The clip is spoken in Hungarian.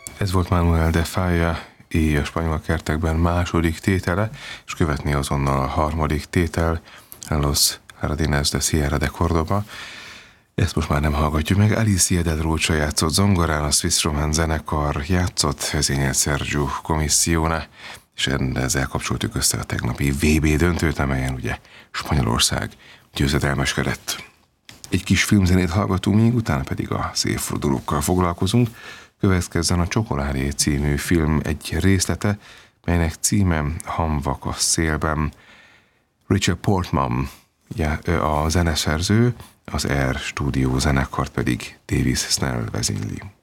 Ez volt Manuel de Falla Éj a spanyol kertekben második tétele, és követni azonnal a harmadik tétel, Los Jardines de Sierra de Córdoba. Ezt most már nem hallgatjuk meg. Alicia del Rocha játszott zongorán, a Swiss Romance zenekar játszott, vezényelt Sergio Commissione, és ezzel kapcsoltuk össze a tegnapi VB döntőt, amelyen ugye Spanyolország győzedelmeskedett. Egy kis filmzenét hallgatunk még, utána pedig az évfordulókkal foglalkozunk. Következzen a Csokoládé című film egy részlete, melynek címe Hamvak a szélben. Richard Portman a zeneszerző, az Air Studio zenekart pedig Davis Snell vezényli.